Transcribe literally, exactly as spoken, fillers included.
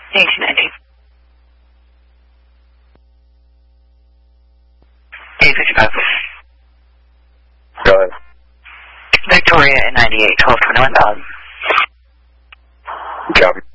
eighteen nineteen. eight fifty-five. Go ahead. Victoria at ninety-eight, twelve twenty-one thousand. Copy.